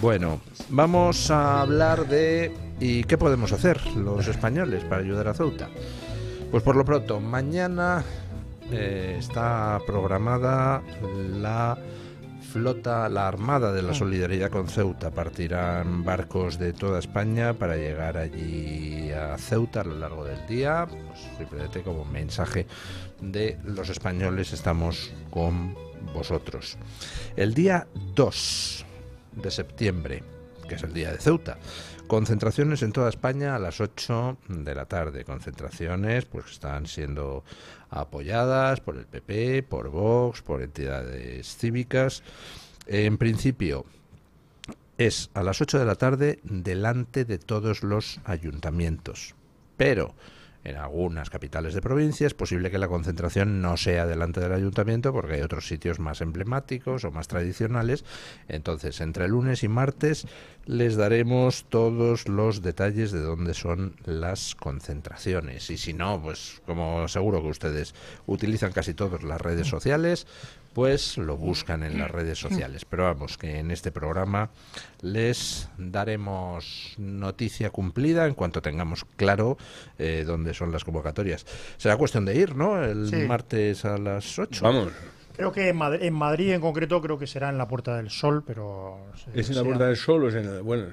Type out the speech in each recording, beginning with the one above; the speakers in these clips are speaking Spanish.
Bueno, vamos a hablar de ¿y qué podemos hacer los españoles para ayudar a Ceuta? Pues por lo pronto, mañana está programada la flota, la Armada de la Solidaridad con Ceuta. Partirán barcos de toda España para llegar allí a Ceuta a lo largo del día. Pues simplemente como mensaje de los españoles, estamos con vosotros. El día 2 de septiembre, que es el día de Ceuta, concentraciones en toda España a las 8 de la tarde. Concentraciones pues están siendo apoyadas por el PP, por Vox, por entidades cívicas. En principio es a las 8 de la tarde delante de todos los ayuntamientos, pero en algunas capitales de provincia es posible que la concentración no sea delante del ayuntamiento porque hay otros sitios más emblemáticos o más tradicionales. Entonces, entre lunes y martes les daremos todos los detalles de dónde son las concentraciones. Y si no, pues como seguro que ustedes utilizan casi todas las redes sociales, pues lo buscan en las redes sociales. Pero vamos, que en este programa les daremos noticia cumplida en cuanto tengamos claro dónde son las convocatorias. Será cuestión de ir, ¿no? El martes a las 8. Vamos. Creo que en Madrid en concreto creo que será en la Puerta del Sol, pero... ¿Es en la Puerta del Sol o es en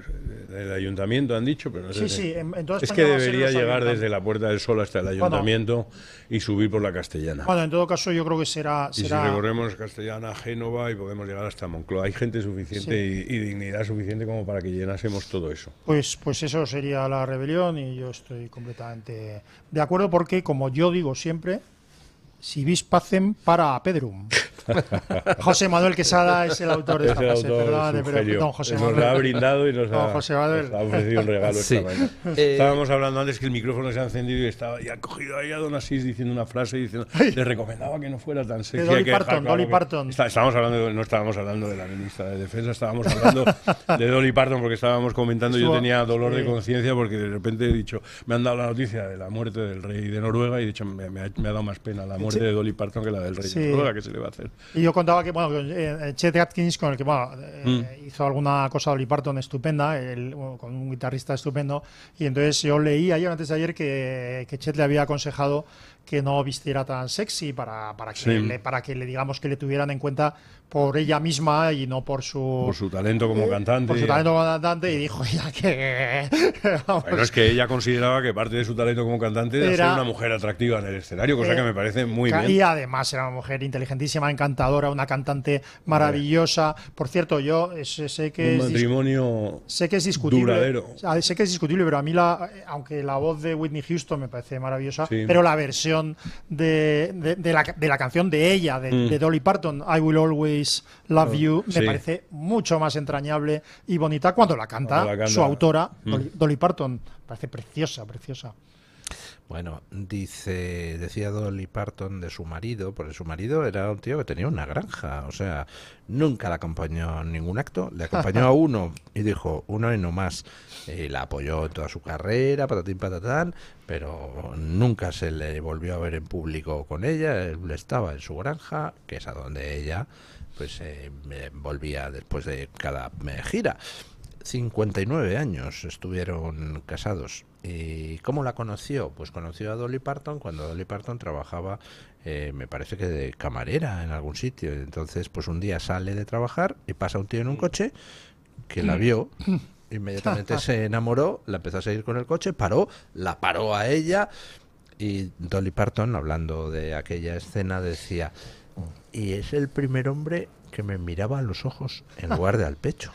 el ayuntamiento, han dicho? Pero no sé en toda España es que va a ser debería los llegar desde la Puerta del Sol hasta el ayuntamiento y subir por la Castellana. Bueno, en todo caso yo creo que será... Y si recorremos Castellana, Génova y podemos llegar hasta Moncloa. Hay gente suficiente y dignidad suficiente como para que llenásemos todo eso. Pues eso sería la rebelión y yo estoy completamente de acuerdo porque, como yo digo siempre, si vis pacem para Pedrum. José Manuel Quesada es el autor de esta frase. Perdónate, pero don José Manuel nos la ha brindado y nos ha ofrecido un regalo esta mañana. Estábamos hablando antes que el micrófono se ha encendido y estaba ya cogido ahí a Don Asís diciendo una frase diciendo le recomendaba que no fuera tan sexy. Dolly Parton. No estábamos hablando de la ministra de Defensa, estábamos hablando de Dolly Parton porque estábamos comentando, yo tenía dolor de conciencia porque de repente he dicho, me han dado la noticia de la muerte del rey de Noruega y he dicho, me ha dado más pena la muerte de Dolly Parton que la del rey de Noruega, ¿qué se le va a hacer? Y yo contaba que, Chet Atkins, con el que hizo alguna cosa Dolly Parton estupenda, con un guitarrista estupendo, y entonces yo leí antes de ayer que Chet le había aconsejado que no vistiera tan sexy para que le digamos que le tuvieran en cuenta por ella misma y no por su talento como cantante. Por su talento como cantante, y dijo ya que... Bueno, es que ella consideraba que parte de su talento como cantante era ser una mujer atractiva en el escenario, cosa que me parece muy bien. Y además era una mujer inteligentísima, encantadora, una cantante maravillosa. Por cierto, yo sé que un matrimonio sé que es discutible, duradero. Sé que es discutible, pero a mí aunque la voz de Whitney Houston me parece maravillosa, pero la versión de la canción de ella, de Dolly Parton, I Will Always Love You, me parece mucho más entrañable y bonita cuando la canta su autora, Dolly Parton. Parece preciosa. Bueno, decía Dolly Parton de su marido, porque su marido era un tío que tenía una granja, o sea, nunca la acompañó en ningún acto, le acompañó a uno y dijo, uno y no más, la apoyó en toda su carrera, patatín patatán, pero nunca se le volvió a ver en público con ella. Él estaba en su granja, que es a donde ella pues volvía después de cada gira. 59 años estuvieron casados. ¿Y cómo la conoció? Pues conoció a Dolly Parton cuando Dolly Parton trabajaba, me parece que de camarera en algún sitio. Entonces, pues un día sale de trabajar y pasa un tío en un coche que la vio, inmediatamente se enamoró, la empezó a seguir con el coche, la paró a ella, y Dolly Parton, hablando de aquella escena, decía, y es el primer hombre que me miraba a los ojos en lugar de al pecho.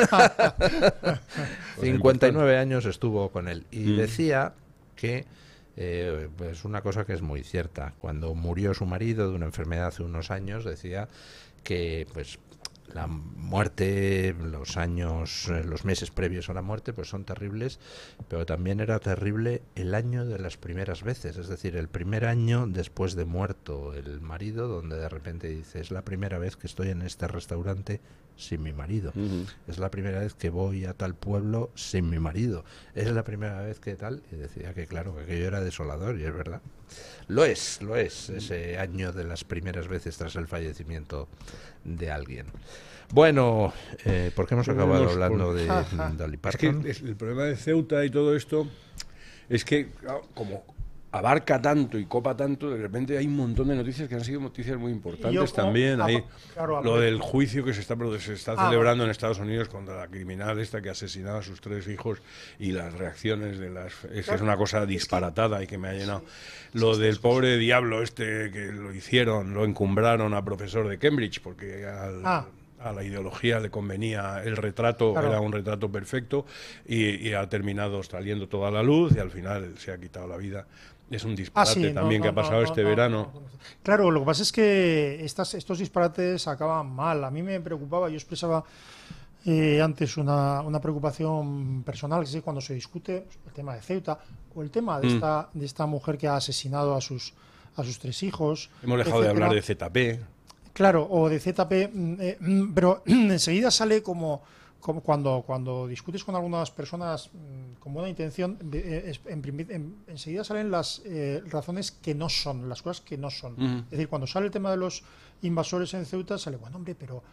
59 años estuvo con él y decía que pues una cosa que es muy cierta, cuando murió su marido de una enfermedad hace unos años, decía que pues la muerte, los meses previos a la muerte, pues son terribles, pero también era terrible el año de las primeras veces, es decir, el primer año después de muerto el marido, donde de repente dice, es la primera vez que estoy en este restaurante sin mi marido, es la primera vez que voy a tal pueblo sin mi marido, es la primera vez que tal, y decía que claro, que aquello era desolador, y es verdad. Lo es, ese año de las primeras veces tras el fallecimiento de alguien. Bueno, ¿por qué hemos acabado hablando de Dolly Parton? Es que el problema de Ceuta y todo esto es que, claro, como abarca tanto y copa tanto, de repente hay un montón de noticias que han sido noticias muy importantes también. Hay lo del juicio que se está celebrando en Estados Unidos contra la criminal esta que asesinaba a sus 3 hijos y las reacciones de las... Es una cosa disparatada y que me ha llenado. Lo del pobre diablo este que lo hicieron, lo encumbraron a profesor de Cambridge porque a la ideología le convenía el retrato, era un retrato perfecto y ha terminado saliendo toda la luz y al final se ha quitado la vida. Es un disparate también que ha pasado este verano. Claro, lo que pasa es que estos disparates acaban mal. A mí me preocupaba, yo expresaba antes una preocupación personal, que es cuando se discute el tema de Ceuta o el tema de esta mujer que ha asesinado a sus 3 hijos. Hemos dejado de hablar de ZP. Claro, o de ZP, pero enseguida sale como cuando discutes con algunas personas con buena intención, enseguida salen las razones que no son, las cosas que no son. Es decir, cuando sale el tema de los invasores en Ceuta, sale, bueno, hombre, pero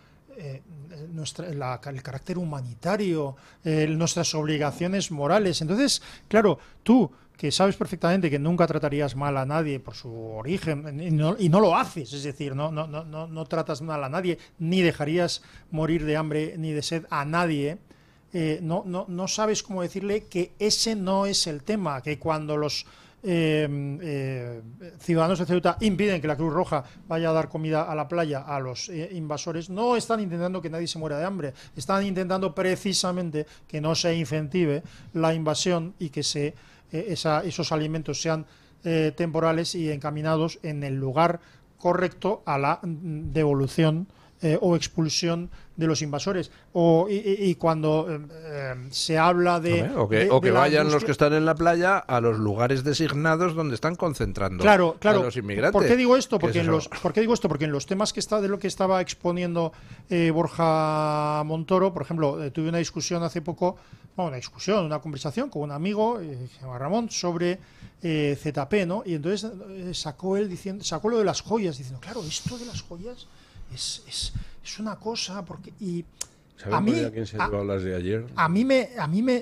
el carácter humanitario, nuestras obligaciones morales. Entonces, claro, tú, que sabes perfectamente que nunca tratarías mal a nadie por su origen y no lo haces, es decir, no tratas mal a nadie, ni dejarías morir de hambre ni de sed a nadie, no sabes cómo decirle que ese no es el tema, que cuando los ciudadanos de Ceuta impiden que la Cruz Roja vaya a dar comida a la playa a los invasores, no están intentando que nadie se muera de hambre, están intentando precisamente que no se incentive la invasión y que esos alimentos sean temporales y encaminados en el lugar correcto a la devolución o expulsión de los invasores. Y cuando se habla de... O que vayan los que están en la playa a los lugares designados donde están concentrando a los inmigrantes. ¿Por qué digo esto? Porque en los temas de lo que estaba exponiendo Borja Montoro, por ejemplo, tuve una discusión hace poco, una conversación con un amigo, se llama Ramón, sobre ZP, ¿no? Y entonces sacó lo de las joyas, diciendo, claro, esto de las joyas es una cosa, porque ¿Sabes a quién se llevó las de ayer? A mí me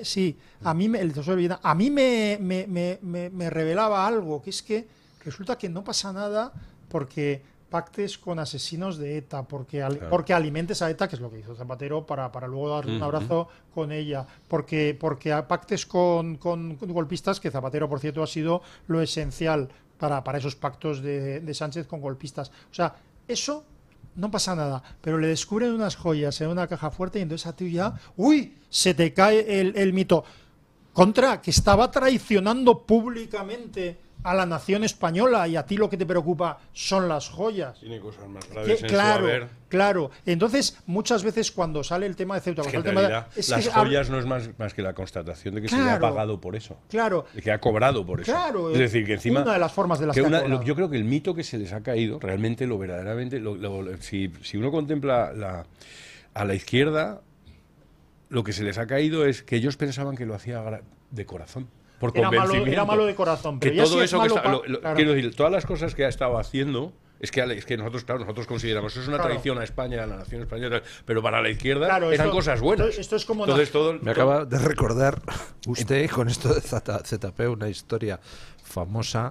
revelaba algo, que es que resulta que no pasa nada porque pactes con asesinos de ETA, porque alimentes a ETA, que es lo que hizo Zapatero para luego dar un abrazo con ella, porque pactes con golpistas, que Zapatero, por cierto, ha sido lo esencial para esos pactos de Sánchez con golpistas. O sea, eso no pasa nada, pero le descubren unas joyas en una caja fuerte y entonces a ti ya, se te cae el mito. Que estaba traicionando públicamente a la nación española y a ti lo que te preocupa son las joyas. Tiene cosas más graves en claro, su haber. Claro. Entonces, muchas veces cuando sale el tema de Ceuta... en realidad, las joyas no es más que la constatación de que se le ha pagado por eso. Claro. De que ha cobrado por eso. Claro. Es decir, que encima... Una de las formas de las que ha cobrado. Yo creo que el mito que se les ha caído, realmente, verdaderamente... Si uno contempla a la izquierda, lo que se les ha caído es que ellos pensaban que lo hacía de corazón. Por convencimiento. Era malo de corazón, pero que ya todo eso que claro. Quiero decir, todas las cosas que ha estado haciendo es que nosotros consideramos eso es una traición a España, a la nación española, pero para la izquierda eran cosas buenas. Esto es como me acaba de recordar usted con esto de ZP una historia famosa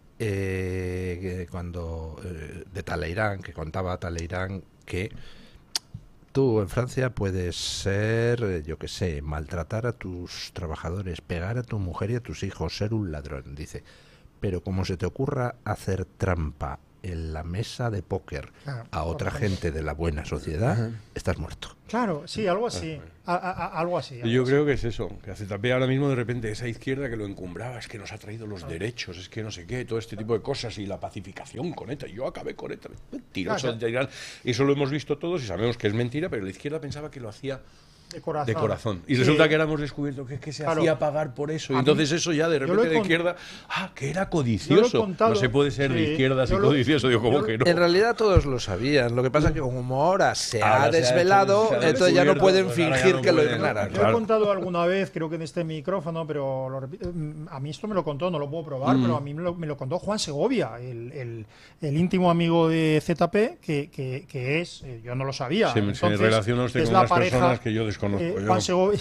cuando de Talleyrand, que contaba Talleyrand que tú en Francia puedes ser, yo qué sé, maltratar a tus trabajadores, pegar a tu mujer y a tus hijos, ser un ladrón, dice. Pero como se te ocurra hacer trampa en la mesa de póker a otra gente de la buena sociedad, estás muerto. Claro, sí, algo así. Algo así. Yo creo que es eso, que hace ZP ahora mismo de repente esa izquierda que lo encumbraba, es que nos ha traído los derechos, es que no sé qué, todo este tipo de cosas y la pacificación con ETA. Yo acabé con ETA. Mentiroso. Eso lo hemos visto todos y sabemos que es mentira, pero la izquierda pensaba que lo hacía De de corazón. Y resulta que éramos descubierto que se hacía pagar por eso. Y entonces eso ya de repente de izquierda, que era codicioso. No se puede ser de izquierdas y codicioso. Digo, ¿cómo que no? En realidad todos lo sabían. Lo que pasa es que como ahora se ha desvelado, entonces ya no pueden fingir que lo ignoran. Yo he contado alguna vez, creo que en este micrófono, pero a mí esto me lo contó, no lo puedo probar, pero a mí me lo contó Juan Segovia, el íntimo amigo de ZP, que es, yo no lo sabía. Se relaciona usted con unas personas que yo desconozco. Juan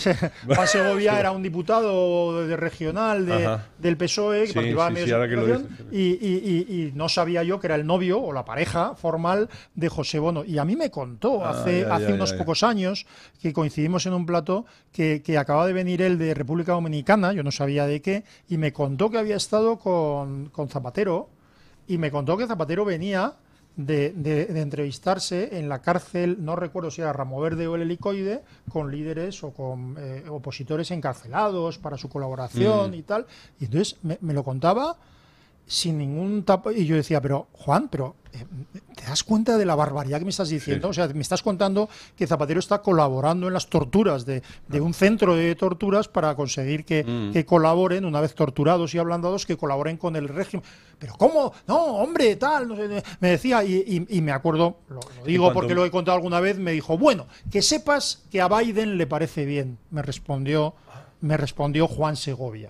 Segovia era un diputado regional del PSOE que participaba en medios de comunicación y no sabía yo que era el novio o la pareja formal de José Bono. Y a mí me contó hace unos pocos años que coincidimos en un plató que acababa de venir él de República Dominicana, yo no sabía de qué, y me contó que había estado con Zapatero y me contó que Zapatero venía de entrevistarse en la cárcel, no recuerdo si era Ramo Verde o el Helicoide, con líderes o con opositores encarcelados para su colaboración y tal. Y entonces me lo contaba sin ningún tapo. Y yo decía, pero Juan, ¿te das cuenta de la barbaridad que me estás diciendo? Sí. O sea, me estás contando que Zapatero está colaborando en las torturas de un centro de torturas para conseguir que colaboren, una vez torturados y ablandados, que colaboren con el régimen. Pero ¿cómo? No, hombre, tal, no sé, me decía, y me acuerdo, lo digo porque lo he contado alguna vez, me dijo, bueno, que sepas que a Biden le parece bien, me respondió Juan Segovia.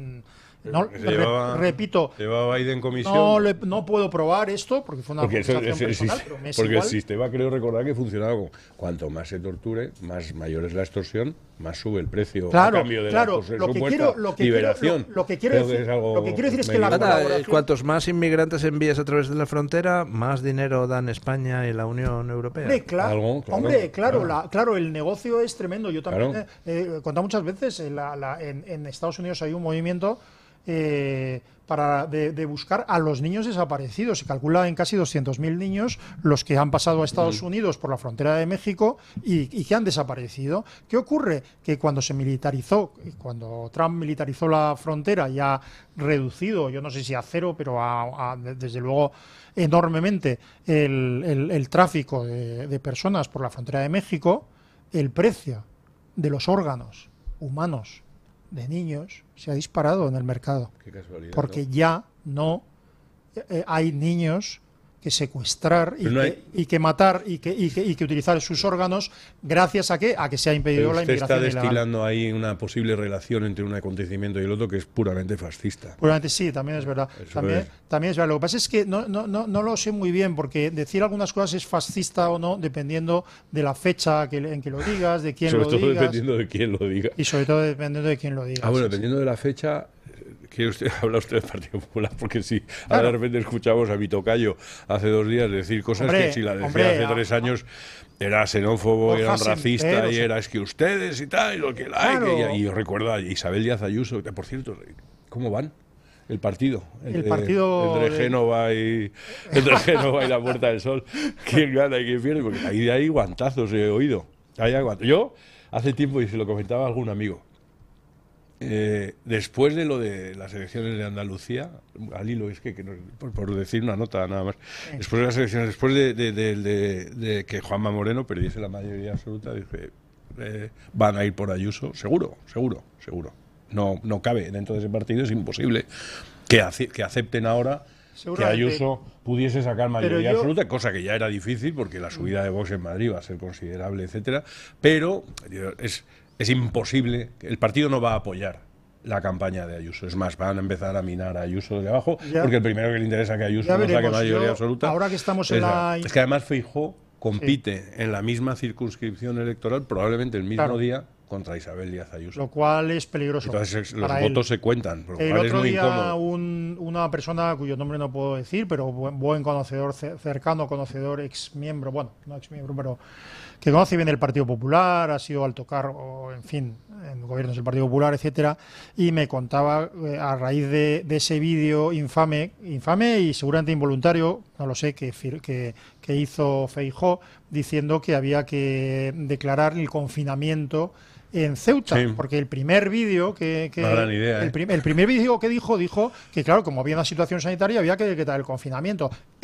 No, repito, ¿llevaba Biden comisión? No puedo probar esto porque fue una conversación personal, pero me es porque igual. El sistema, creo recordar que funcionaba con cuanto más se torture, más mayor es la extorsión, más sube el precio a cambio de la supuesta liberación. Lo que quiero decir es que la colaboración... Cuantos más inmigrantes envías a través de la frontera, más dinero dan España y la Unión Europea. Claro, el negocio es tremendo. Yo también he contado muchas veces, en Estados Unidos hay un movimiento de buscar a los niños desaparecidos. Se calcula en casi 200.000 niños los que han pasado a Estados Unidos por la frontera de México y que han desaparecido. ¿Qué ocurre? Que cuando se militarizó, cuando Trump militarizó la frontera y ha reducido, yo no sé si a cero, pero desde luego enormemente el tráfico de personas por la frontera de México, el precio de los órganos humanos de niños se ha disparado en el mercado. Qué casualidad, porque ya no hay niños que secuestrar y que matar y que utilizar sus órganos gracias a que se ha impedido la inmigración ilegal. Está destilando ahí una posible relación entre un acontecimiento y el otro que es puramente fascista. Puramente sí, también es verdad. También es verdad. Lo que pasa es que no lo sé muy bien, porque decir algunas cosas es fascista o no dependiendo de la fecha en que lo digas, de quién lo digas. Sobre todo dependiendo de quién lo diga. Y sobre todo dependiendo de quién lo diga. Dependiendo de la fecha... Habla usted del Partido Popular, porque si ahora de repente escuchamos a mi tocayo hace 2 días decir cosas que si la decía hace 3 años era xenófobo, era un racista y era es que ustedes y tal, y lo que y yo recuerdo a Isabel Díaz Ayuso, que por cierto, ¿cómo van? El partido entre Génova y la Puerta del Sol, quién gana y quién pierde, porque ahí hay guantazos he oído. Yo hace tiempo, y se lo comentaba a algún amigo, después de lo de las elecciones de Andalucía, al hilo, es que por decir una nota nada más, después de las elecciones, después de que Juanma Moreno perdiese la mayoría absoluta, dije, van a ir por Ayuso, seguro. No cabe dentro de ese partido, es imposible que acepten ahora que Ayuso pudiese sacar mayoría absoluta, cosa que ya era difícil porque la subida de Vox en Madrid va a ser considerable, etcétera, pero es imposible, el partido no va a apoyar la campaña de Ayuso. Es más, van a empezar a minar a Ayuso de abajo, porque el primero que le interesa que Ayuso no saque mayoría absoluta. Ahora que estamos es que además Feijóo compite en la misma circunscripción electoral, probablemente el mismo día, contra Isabel Díaz Ayuso. Lo cual es peligroso. Entonces los votos se cuentan, lo cual es muy incómodo. Una persona cuyo nombre no puedo decir, pero buen conocedor, cercano conocedor, ex miembro, bueno, no ex miembro, pero que conoce bien el Partido Popular, ha sido alto cargo, en fin, en gobiernos del Partido Popular, etcétera, y me contaba a raíz de ese vídeo infame y seguramente involuntario, no lo sé, que hizo Feijóo, diciendo que había que declarar el confinamiento en Ceuta, porque el primer vídeo el primer vídeo que dijo que claro, como había una situación sanitaria había que decretar el confinamiento.